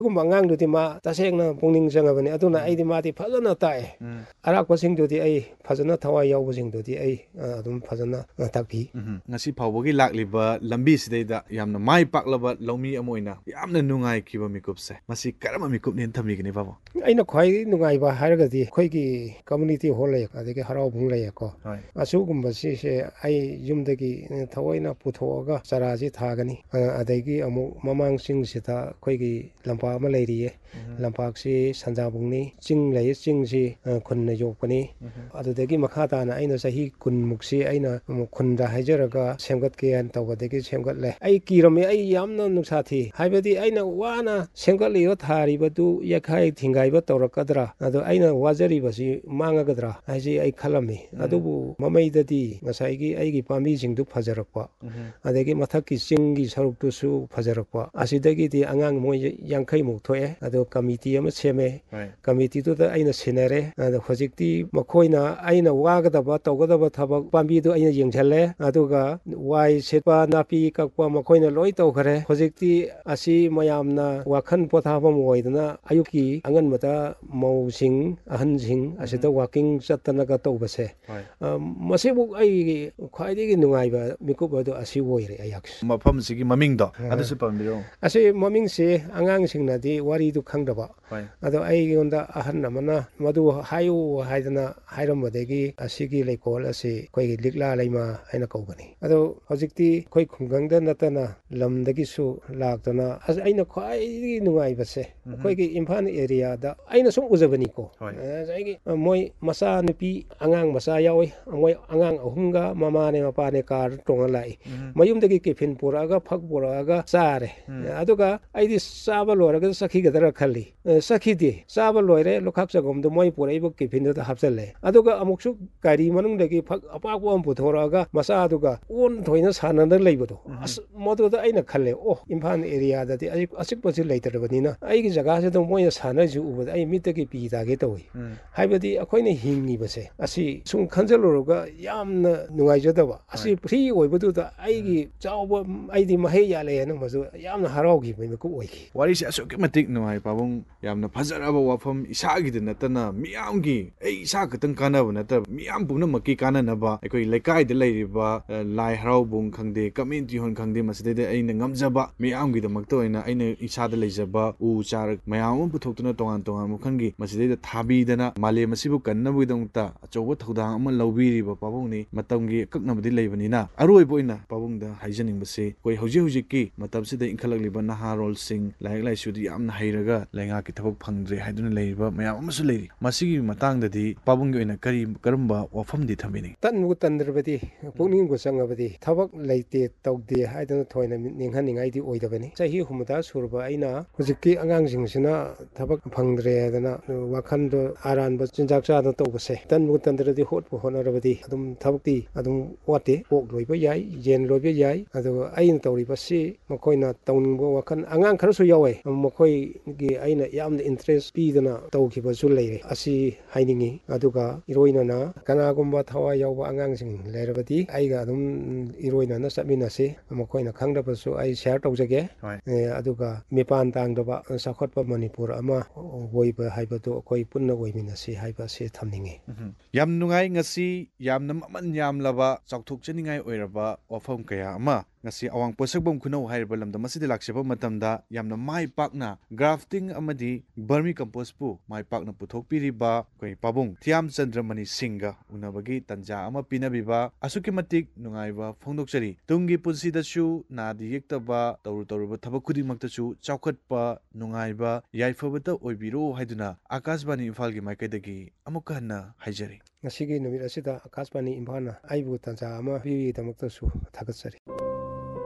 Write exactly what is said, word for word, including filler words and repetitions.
ꯑꯗꯨꯒꯨꯝꯕ ꯑꯉꯥꯡꯗꯨꯗꯤ ꯃꯥ ꯇꯁꯦꯡꯅ ꯄꯨꯛꯅꯤꯡ ꯆꯪꯉꯕꯅꯤ ꯑꯗꯨꯅ ꯑꯩꯗꯤ ꯃꯥꯗꯤ ꯐꯖꯅ ꯇꯥꯛꯑꯦ ꯑꯔꯥꯛꯄꯁꯤꯡꯗꯨꯗꯤ ꯑꯩ ꯐꯖꯅ ꯊꯋꯥꯏ ꯌꯥꯎꯕꯁꯤꯡꯗꯨꯗꯤ ꯑꯩ ꯑꯗꯨꯝ ꯐꯖꯅ ꯇꯥꯛꯄꯤ ꯉꯁꯤ ꯐꯥꯎꯕꯒꯤ ꯂꯥꯛꯂꯤꯕ ꯂꯝꯕꯤꯁꯤꯗꯩꯗ ꯌꯥꯝꯅ ꯃꯥꯏ ꯄꯥꯛꯂꯕ ꯂꯧꯃꯤ ꯑꯃ ꯑꯣꯏꯅ ꯌꯥꯝꯅ ꯅꯨꯡꯉꯥꯏꯈꯤꯕ ꯃꯤꯀꯨꯞꯁꯦ ꯃꯁꯤ ꯀꯔꯝꯕ ꯃꯤꯀꯨꯞꯅꯦꯅ ꯊꯝꯕꯤꯒꯅꯤ ꯄꯥꯕꯨꯡ? ꯑꯩꯅ ꯈ꯭ꯋꯥꯏꯗꯒꯤ ꯅꯨꯡꯉꯥꯏꯕ ꯍꯥꯏꯔꯒꯗꯤ ꯑꯩꯈꯣꯏꯒꯤ ꯀꯝꯃꯨꯅꯤꯇꯤ ꯍꯣꯜ ꯂꯩ ꯑꯗꯒꯤ ꯍꯔꯥꯎꯕꯨꯡ ꯂꯩꯌꯦꯀꯣ ꯑꯁꯤꯒꯨꯝꯕꯁꯤꯁꯦ ꯑꯩ ꯌꯨꯝꯗꯒꯤ ꯊꯑꯣꯏꯅ ꯄꯨꯊꯣꯛꯑꯒ ꯆꯥꯔꯥꯁꯤ ꯊꯥꯒꯅꯤ ꯑꯗꯒꯤ ꯑꯃꯨꯛ ꯃꯃꯥꯡꯁꯤꯡꯁꯤꯗ ꯑꯩꯈꯣꯏꯒꯤ ꯂꯝꯄꯥꯛ ꯑꯃ ꯂꯩꯔꯤꯌꯦ ꯂꯝꯄꯥꯛꯁꯤ ꯁꯟꯖꯥꯕꯨꯡꯅꯤ ꯆꯤꯡ ꯂꯩ ꯆꯤꯡꯁꯤ ꯈꯨꯟꯅ ꯌꯣꯛꯄꯅꯤ ꯑꯗꯨꯗꯒꯤ ꯃꯈꯥ ꯇꯥꯅ ꯑꯩꯅ ꯆꯍꯤ ꯀꯨꯟꯃꯨꯛꯁꯤ ꯑꯩꯅ ꯈꯨꯟꯗ ꯍꯥꯏꯖꯔꯒ ꯁꯦꯝꯒꯠꯀꯦ ꯍꯥꯏꯅ ꯇꯧꯕꯗꯒꯤ ꯁꯦꯝꯒꯠꯂꯦ ꯑꯩ ꯀꯤꯔꯝꯃꯤ ꯑꯩ ꯌꯥꯝꯅ ꯅꯨꯡꯁꯥ ꯊꯤ ꯍꯥꯏꯕꯗꯤ ꯑꯩꯅ ꯋꯥꯅ ꯁꯦꯝꯒꯠꯂꯤꯕ ꯊꯥꯔꯤꯕꯗꯨ ꯌꯦꯛꯈꯥꯏ ꯊꯤꯡꯒꯥꯏꯕ ꯇꯧꯔꯛꯀꯗ꯭ꯔꯥ ꯑꯗꯣ ꯑꯩꯅ ꯋꯥꯖꯔꯤꯕꯁꯤ ꯃꯥꯡꯉꯒꯗ꯭ꯔꯥ ꯍꯥꯏꯁꯤ ꯑꯩ ꯈꯜꯂꯝꯃꯤ ꯑꯗꯨꯕꯨ ꯃꯃꯩꯗꯗꯤ ꯉꯁꯥꯏꯒꯤ ꯑꯩꯒꯤ ꯄꯥꯝꯕꯤꯁꯤꯡꯗꯨ ꯐꯖꯔꯛꯄ ꯑꯗꯒꯤ ꯃꯊꯛꯀꯤ ꯆꯤꯡꯒꯤ ꯁꯔꯨꯛꯇꯨꯁꯨ ꯐꯖꯔꯛꯄ ꯑꯁꯤꯗꯒꯤꯗꯤ ꯑꯉꯥꯡ ꯃꯣꯏ ꯌꯥꯡꯈꯩꯃꯨꯛ ꯊꯣꯛꯑꯦ ꯑꯗꯣ ꯀꯃꯤꯇꯤ ꯑꯃ ꯁꯦꯝꯃꯦ ꯀꯃꯤꯇꯤꯗꯨꯗ ꯑꯩꯅ ꯁꯤꯟꯅꯔꯦ ꯑꯗꯣ ꯍꯧꯖꯤꯛꯇꯤ ꯃꯈꯣꯏꯅ ꯑꯩꯅ ꯋꯥꯒꯗꯕ ꯇꯧꯒꯗꯕ ꯊꯕꯛ ꯄꯥꯝꯕꯤꯗꯨ ꯑꯩꯅ ꯌꯦꯡꯁꯜꯂꯦ ꯑꯗꯨꯒ ꯋꯥꯏ ꯁꯤꯠꯄ ꯅꯥꯄꯤ ꯀꯛꯄ ꯃꯈꯣꯏꯅ ꯂꯣꯏ ꯇꯧꯈ꯭ꯔꯦ ꯍꯧꯖꯤꯛꯇꯤ ꯑꯁꯤ ꯃꯌꯥꯝꯅ ꯋꯥꯈꯜ ꯄꯣꯊꯥꯐꯝ ꯑꯣꯏꯗꯅ ꯑꯌꯨꯛꯀꯤ ꯑꯉꯟꯕꯗ ꯃꯧꯁꯤꯡ ꯑꯍꯟꯁꯤꯡ ꯑꯁꯤꯗ ꯋꯥꯛꯀꯤꯡ ꯆꯠꯇꯅꯒ ꯇꯧꯕꯁꯦ ꯃꯁꯤꯕꯨ ꯑꯩꯒꯤ ꯈ꯭ꯋꯥꯏꯗꯒꯤ ꯅꯨꯡꯉꯥꯏꯕ ꯃꯤꯀꯨꯞ ꯑꯗꯨ ꯑꯁꯤ ꯑꯣꯏꯔꯦ ꯑꯩꯍꯥꯛꯁꯦ ꯃꯐꯝꯁꯤꯒꯤ ꯃꯃꯤꯡꯗꯣ ꯑꯗꯨꯁꯨ ꯄꯟꯕꯤꯔꯛꯎ ꯑꯁꯤ ꯃꯃꯤꯡꯁꯤ ꯑꯉꯥꯡꯁꯤꯡꯅꯗꯤ ꯋꯥꯔꯤꯗꯨ ꯈꯪꯗꯕ ꯑꯗꯣ ꯑꯩꯉꯣꯟꯗ ꯑꯍꯟ ꯑꯃꯅ ꯃꯗꯨ ꯍꯥꯏꯌꯨ ꯍꯥꯏꯗꯅ ꯍꯥꯏꯔꯝꯕꯗꯒꯤ ꯑꯁꯤꯒꯤ ꯂꯩꯀꯣꯜ ꯑꯁꯤ ꯑꯩꯈꯣꯏꯒꯤ ꯂꯤꯛꯂꯥ ꯂꯩꯃ ꯍꯥꯏꯅ ꯀꯧꯕꯅꯤ ꯑꯗꯣ ꯍꯧꯖꯤꯛꯇꯤ ꯑꯩꯈꯣꯏ ꯈꯨꯡꯒꯪꯗ ꯅꯠꯇꯅ ꯂꯝꯗꯒꯤꯁꯨ ꯂꯥꯛꯇꯨꯅ ꯑꯁ ꯑꯩꯅ ꯈ꯭ꯋꯥꯏꯗꯒꯤ ꯅꯨꯡꯉꯥꯏꯕꯁꯦ ꯑꯩꯈꯣꯏꯒꯤ ꯏꯝꯐꯥꯜ ꯑꯦꯔꯤꯌꯥꯗ ꯑꯩꯅ ꯁꯨꯝ ꯎꯖꯕꯅꯤꯀꯣ ꯉꯁꯥꯏꯒꯤ ꯃꯣꯏ ꯃꯆꯥ ꯅꯨꯄꯤ ꯑꯉꯥꯡ ꯃꯆꯥ ꯌꯥꯎꯏ ꯃꯣꯏ ꯑꯉꯥꯡ ꯑꯍꯨꯝꯒ ꯃꯃꯥꯅꯦ ꯃꯄꯥꯅꯦ ꯀꯥꯔꯗ ꯇꯣꯡꯉ ꯂꯥꯛꯏ ꯃꯌꯨꯝꯗꯒꯤ ꯀꯤꯐꯤꯟ ꯄꯨꯔꯛꯑꯒ ꯐꯛ ꯄꯨꯔꯛꯑꯒ ꯆꯥꯔꯦ ꯑꯗꯨꯒ ꯑꯩꯗꯤ ꯆꯥꯕ ꯂꯣꯏꯔꯒ ꯆꯠꯈꯤꯒꯗ꯭ꯔꯥ ꯈꯜꯂꯤ ꯆꯠꯈꯤꯗꯦ ꯆꯥꯕ ꯂꯣꯏꯔꯦ ꯂꯨꯈꯥꯛ ꯆꯒꯨꯝꯗꯣ ꯃꯣꯏ ꯄꯨꯔꯛꯏꯕ ꯀꯤꯐꯤꯟꯗꯨꯗ ꯍꯥꯞꯆꯜꯂꯦ ꯑꯗꯨꯒ ꯑꯃꯨꯛꯁꯨ ꯒꯥꯔꯤ ꯃꯅꯨꯡꯗꯒꯤ ꯐꯛ ꯑꯄꯥꯛꯄ ꯑꯃ ꯄꯨꯊꯣꯔꯛꯑꯒ ꯃꯆꯥꯗꯨꯒ ꯑꯣꯟ ꯊꯣꯏꯅ ꯁꯥꯟꯅꯗꯅ ꯂꯩꯕꯗꯣ ꯑꯁ ꯃꯗꯨꯗ ꯑꯩꯅ ꯈꯜꯂꯦ ꯑꯣ ꯏꯝꯐꯥꯜ ꯑꯦꯔꯤꯌꯥꯗꯗꯤ ꯑꯆꯤꯛꯄꯁꯤ ꯂꯩꯇ꯭ꯔꯕꯅꯤꯅ ꯑꯩꯒꯤ ꯖꯒꯥꯁꯤꯗ ꯃꯣꯏꯅ ꯁꯥꯟꯅꯔꯤꯁꯤ ꯎꯕꯗ ꯑꯩ ꯃꯤꯠꯇꯒꯤ ꯄꯤ ꯇꯥꯒꯦ ꯇꯧꯏ ꯍꯥꯏꯕꯗꯤ ꯑꯩꯈꯣꯏꯅ ꯍꯤꯡꯉꯤꯕꯁꯦ ꯑꯁꯤ ꯁꯨꯝ ꯈꯟꯖꯤꯜꯂꯨꯔꯒ ꯌꯥꯝꯅ ꯅꯨꯡꯉꯥꯏꯖꯗꯕ ꯑꯁꯤ ꯐ꯭ꯔꯤ ꯑꯣꯏꯕꯗꯨꯗ ꯑꯩꯒꯤ ꯆꯥꯎꯕ ꯑꯩꯗꯤ ꯃꯍꯩ ꯌꯥꯜꯂꯦ ꯍꯥꯏꯅ ꯃꯁꯨ ꯌꯥꯝꯅ ꯍꯔꯥꯎꯈꯤꯕ ꯃꯤꯀꯨꯞ ꯑꯣꯏꯈꯤ ꯋꯥꯔꯤꯁꯦ ꯑꯁꯨꯛꯀꯤ ꯃꯇꯤꯛ ꯅꯨꯡꯉꯥꯏ ꯄꯥꯕꯨꯡ ꯌꯥꯝꯅ ꯐꯖꯔꯕ ꯋꯥꯐꯝ ꯏꯁꯥꯒꯤꯗ ꯅꯠꯇꯅ ꯃꯤꯌꯥꯝꯒꯤ ꯑꯩ ꯏꯁꯥ ꯈꯛꯇꯪ ꯀꯥꯟꯅꯕ ꯅꯠꯇꯕ ꯃꯤꯌꯥꯝ ꯄꯨꯝꯅꯃꯛꯀꯤ ꯀꯥꯟꯅꯅꯕ ꯑꯩꯈꯣꯏ ꯂꯩꯀꯥꯏꯗ ꯂꯩꯔꯤꯕ ꯂꯥꯏ ꯍꯔꯥꯎꯕꯨꯡ ꯈꯪꯗꯦ ꯀꯝꯃ꯭ꯌꯨꯅꯤꯇꯤ ꯍꯣꯜ ꯈꯪꯗꯦ ꯃꯁꯤꯗꯩꯗ ꯑꯩꯅ ꯉꯝꯖꯕ ꯃꯤꯌꯥꯝꯒꯤꯗꯃꯛꯇ ꯑꯣꯏꯅ ꯑꯩꯅ ꯏꯁꯥꯗ ꯂꯩꯖꯕ ꯎ ꯆꯥꯔ ꯃꯌꯥꯝ ꯑꯃ ꯄꯨꯊꯣꯛꯇꯨꯅ ꯇꯣꯉꯥꯟ ꯇꯣꯉꯥꯟꯕ ꯃꯈꯜꯒꯤ ꯃꯁꯤꯗꯩꯗ ꯊꯥꯕꯤꯗꯅ ꯃꯥꯂꯦꯝ ꯑꯁꯤꯕꯨ ꯀꯟꯅꯕꯒꯤꯗꯃꯛꯇ ꯑꯆꯧꯕ ꯊꯧꯗꯥꯡ ꯑꯃ ꯂꯧꯕꯤꯔꯤꯕ ꯄꯥꯕꯨꯡꯅꯤ ꯃꯇꯝꯒꯤ ꯑꯀꯛꯅꯕꯗꯤ ꯂꯩꯕꯅꯤ나 ꯑꯔꯣꯏꯕ ꯑꯣꯏꯅ ꯄꯥꯕꯨꯡꯗ ꯍꯥꯏꯖꯅꯤꯡꯕꯁꯤ ꯑꯩꯈꯣꯏ ꯍꯧꯖꯤꯛ ꯍꯧꯖꯤꯛꯀꯤ ꯃꯇꯝꯁꯤꯗ ꯏꯟꯈꯠꯂꯛꯂꯤꯕ ꯅꯍꯥꯔꯣꯜꯁꯤꯡ ꯂꯥꯏꯔꯤꯛ ꯂꯥꯏꯁꯨꯗꯤ ꯌꯥꯝꯅ ꯍꯩꯔꯒ ꯂꯩꯉꯥꯛꯀꯤ ꯊꯕꯛ ꯐꯪꯗ꯭ꯔꯦ ꯍꯥꯏꯗꯨꯅ ꯂꯩꯔꯤꯕ ꯃꯌꯥꯝ ꯑꯃꯁꯨ ꯂꯩꯔꯤ ꯃꯁꯤꯒꯤ ꯃꯇꯥꯡꯗꯗꯤ ꯄꯥꯕꯨꯡꯒꯤ ꯑꯣꯏꯅ ꯀꯔꯤ ꯀꯔꯝꯕ ꯋꯥꯐꯝꯗꯤ ꯊꯝꯕꯤꯅꯤꯡꯉꯤ? ꯇꯟꯕꯨ ꯇꯟꯗ꯭ꯔꯕꯗꯤ ꯄꯨꯛꯅꯤꯡꯕꯨ ꯆꯪꯉꯕꯗꯤ ꯊꯕꯛ ꯂꯩꯇꯦ ꯇꯧꯗꯦ ꯍꯥꯏꯗꯅ ꯊꯣꯏꯅ ꯅꯤꯡꯍꯟꯅꯤꯡꯉꯥꯏꯗꯤ ꯑꯣꯏꯗꯕꯅꯤ ꯆꯍꯤ ꯍꯨꯝꯐꯨꯇꯔꯥ ꯁꯨꯔꯕ ꯑꯩꯅ ꯍꯧꯖꯤꯛꯀꯤ ꯑꯉꯥꯡꯁꯤꯡꯁꯤꯅ ꯊꯕꯛ ꯐꯪꯗ꯭ꯔꯦ ꯍꯥꯏꯗꯅ ꯋꯥꯈꯜꯗꯣ ꯑꯔꯥꯟꯕ ꯆꯤꯟꯖꯥꯛ ꯆꯥꯗꯅ ꯇꯧꯕꯁꯦ ꯇꯟꯕꯨ ꯇꯟꯗ꯭ꯔꯗꯤ ꯍꯣꯠꯄꯨ ꯍꯣꯠꯅꯔꯕꯗꯤ ꯑꯗꯨꯝ ꯊꯕꯛꯇꯤ ꯑꯗꯨꯝ ꯋꯥꯠꯇꯦ ꯑꯣꯛ ꯂꯣꯏꯕ ꯌꯥꯏ ꯌꯦꯟ ꯂꯣꯏꯕ ꯌꯥꯏ ꯑꯗꯨꯒ ꯑꯩꯅ ꯇꯧꯔꯤꯕꯁꯤ ꯃꯈꯣꯏꯅ ꯇꯧꯅꯤꯡꯕ ꯋꯥꯈꯜ ꯑꯉꯥꯡ ꯈꯔꯁꯨ ꯌꯥꯎꯋꯦ ꯃꯈꯣꯏꯒꯤ ꯑꯩꯅ ꯌꯥꯝꯅ ꯏꯟꯇꯔꯦꯁ ꯄꯤꯗꯅ ꯇꯧꯈꯤꯕꯁꯨ ꯂꯩꯔꯦ ꯑꯁꯤ ꯍꯥꯏꯅꯤꯡꯉꯤ ꯑꯗꯨꯒ ꯏꯔꯣꯏꯅꯅ ꯀꯅꯥꯒꯨꯝꯕ ꯊꯋꯥꯏ ꯌꯥꯎꯕ ꯑꯉꯥꯡꯁꯤꯡ ꯂꯩꯔꯕꯗꯤ ꯑꯩꯒ ꯑꯗꯨꯝ ꯏꯔꯣꯏꯅꯅ ꯆꯠꯃꯤꯟꯅꯁꯤ ꯃꯈꯣꯏꯅ ꯈꯪꯗꯕꯁꯨ ꯑꯩ ꯁꯤꯌꯥꯔ ꯇꯧꯖꯒꯦ ꯑꯗꯨꯒ ꯃꯤꯄꯥꯟ ꯇꯥꯡꯗꯕ ꯆꯥꯎꯈꯠꯄ ꯃꯅꯤꯄꯨꯔ ꯑꯃ ꯑꯣꯏꯕ ꯍꯥꯏꯕꯗꯨ ꯑꯩꯈꯣꯏ ꯄꯨꯟꯅ ꯑꯣꯏꯃꯤꯟꯅꯁꯤ ꯍꯥꯏꯕ ꯑꯁꯤ ꯊꯝꯅꯤꯡꯉꯤ꯫ ꯌꯥꯝ ꯅꯨꯡꯉꯥꯏ ꯉꯁꯤ ꯌꯥꯝꯅ ꯃꯃꯜ ꯌꯥꯝꯂꯕ ꯆꯥꯎꯊꯣꯛꯆꯅꯤꯡꯉꯥꯏ ꯑꯣꯏꯔꯕ ꯋꯥꯐꯝ ꯀꯌꯥ ꯑꯃ ꯉꯁꯤ ꯑꯋꯥꯡ ꯄꯣꯠꯁꯛꯐꯝ ꯈꯨꯅꯧ ꯍꯥꯏꯔꯤꯕ ꯂꯝꯗꯝ ꯑꯁꯤꯗ ꯂꯥꯛꯆꯕ ꯃꯇꯝꯗ ꯌꯥꯝꯅ ꯃꯥꯏ ꯄꯥꯛꯅ ꯒ꯭ꯔꯥꯐꯇꯤꯡ ꯑꯃꯗꯤ ꯕꯔꯃꯤ ꯀꯝꯄꯣꯁꯄꯨ ꯃꯥꯏ ꯄꯥꯛꯅ ꯄꯨꯊꯣꯛꯄꯤꯔꯤꯕ ꯑꯩꯈꯣꯏ ꯄꯥꯕꯨꯡ ꯊꯤꯌꯥꯝꯆꯟꯗ꯭ꯔꯃꯅꯤ ꯁꯤꯡꯒ ꯎꯅꯕꯒꯤ ꯇꯥꯟꯖꯥ ꯑꯃ ꯄꯤꯅꯕꯤꯕ ꯑꯁꯨꯛꯀꯤ ꯃꯇꯤꯛ ꯅꯨꯡꯉꯥꯏꯕ ꯐꯣꯡꯗꯣꯛꯆꯔꯤ ꯇꯨꯡꯒꯤ ꯄꯨꯟꯁꯤꯗꯁꯨ ꯅꯥꯗ ꯌꯦꯛꯇꯕ ꯇꯧꯔꯨ ꯇꯧꯔꯨꯕ ꯊꯕꯛ ꯈꯨꯗꯤꯡꯃꯛꯇꯁꯨ ꯆꯥꯎꯈꯠꯄ ꯅꯨꯡꯉꯥꯏꯕ ꯌꯥꯏꯐꯕꯇ ꯑꯣꯏꯕꯤꯔꯣ ꯍꯥꯏꯗꯨꯅ ꯑꯀꯥꯁꯕꯥꯅꯤ ꯏꯝꯐꯥꯜꯒꯤ ꯃꯥꯏꯀꯩꯗꯒꯤ ꯑꯃꯨꯛꯀ ꯍꯟꯅ ꯍꯥꯏꯖꯔꯤ꯫ ꯉꯁꯤꯒꯤ ꯅꯨꯃꯤꯠ ꯑꯁꯤꯗ ꯑꯀꯥꯁꯕꯥꯅꯤ ꯏꯝꯐꯥꯜꯅ ꯑꯩꯕꯨ ꯇꯥꯟꯖꯥ ꯑꯃ ꯄꯤꯕꯒꯤꯗꯃꯛꯇꯁꯨ ꯊꯥꯒꯠꯆꯔꯤ꯫